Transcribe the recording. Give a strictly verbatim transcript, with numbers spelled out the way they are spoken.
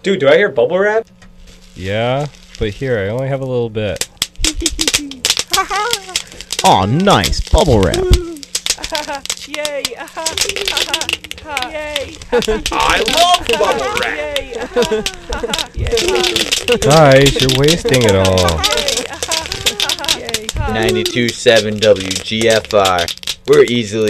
Dude, do I hear bubble wrap? Yeah, but here, I only have a little bit. Aw, nice. Bubble wrap. Yay! Yay! I love bubble wrap! Guys, you're wasting it all. ninety-two point seven W G F R. We're easily